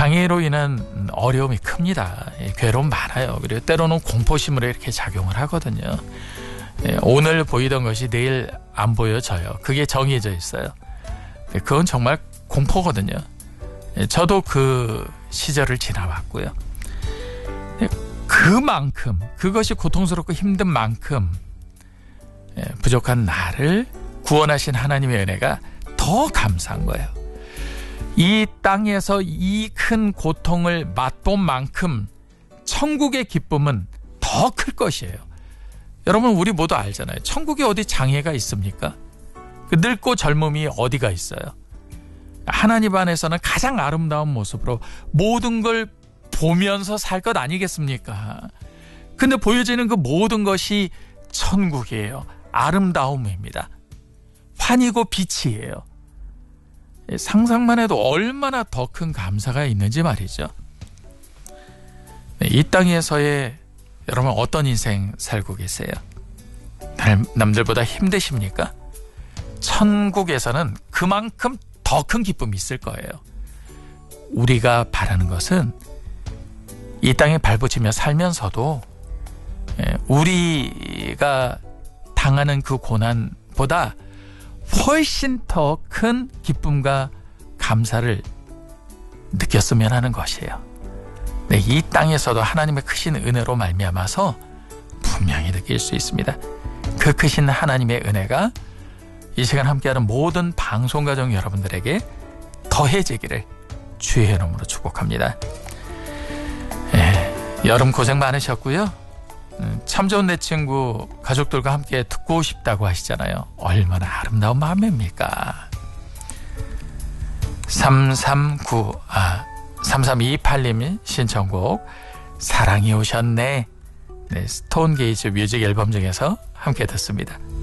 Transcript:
장애로 인한 어려움이 큽니다. 괴로움 많아요. 그리고 때로는 공포심으로 이렇게 작용을 하거든요. 오늘 보이던 것이 내일 안 보여져요. 그게 정해져 있어요. 그건 정말 공포거든요. 저도 그 시절을 지나왔고요. 그만큼 그것이 고통스럽고 힘든 만큼 부족한 나를 구원하신 하나님의 은혜가 더 감사한 거예요. 이 땅에서 이 큰 고통을 맛본 만큼 천국의 기쁨은 더 클 것이에요. 여러분, 우리 모두 알잖아요. 천국에 어디 장애가 있습니까? 그 늙고 젊음이 어디가 있어요? 하나님 안에서는 가장 아름다운 모습으로 모든 걸 보면서 살 것 아니겠습니까? 근데 보여지는 그 모든 것이 천국이에요. 아름다움입니다. 환희고 빛이에요. 상상만 해도 얼마나 더 큰 감사가 있는지 말이죠. 이 땅에서의 여러분 어떤 인생 살고 계세요? 남들보다 힘드십니까? 천국에서는 그만큼 더 큰 기쁨이 있을 거예요. 우리가 바라는 것은 이 땅에 발붙이며 살면서도 우리가 당하는 그 고난보다 훨씬 더 큰 기쁨과 감사를 느꼈으면 하는 것이에요. 네, 이 땅에서도 하나님의 크신 은혜로 말미암아서 분명히 느낄 수 있습니다. 그 크신 하나님의 은혜가 이 시간 함께하는 모든 방송가족 여러분들에게 더해지기를 주의 이름으로 축복합니다. 여름 고생 많으셨고요. 참 좋은 내 친구 가족들과 함께 듣고 싶다고 하시잖아요. 얼마나 아름다운 마음입니까? 3328님이 신청곡 사랑이 오셨네. 네, 스톤 게이츠 뮤직 앨범 중에서 함께 듣습니다.